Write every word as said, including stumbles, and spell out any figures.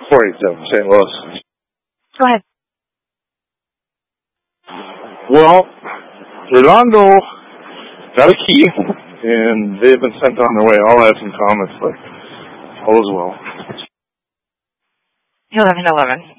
four eight seven, Saint Louis. Go ahead. Well, Redondo got a key, and they've been sent on their way. I'll add some comments, but all is well. eleven eleven.